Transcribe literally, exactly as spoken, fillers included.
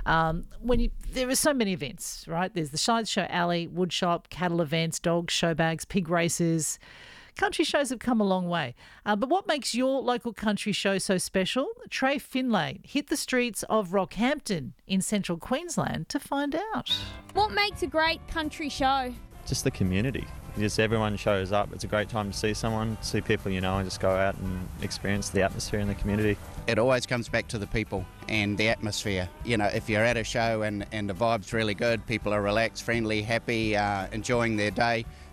Um, when you, there are so many events, right? There's the Sideshow Alley, woodshop, cattle events, dogs, show bags, pig races. Country shows have come a long way. Uh, but what makes your local country show so special? Trey Finlay hit the streets of Rockhampton in central Queensland to find out. What makes a great country show? Just the community. Just everyone shows up. It's a great time to see someone, see people you know, and just go out and experience the atmosphere in the community. It always comes back to the people and the atmosphere. You know, if you're at a show and, and the vibe's really good, people are relaxed, friendly, happy, uh, enjoying their day,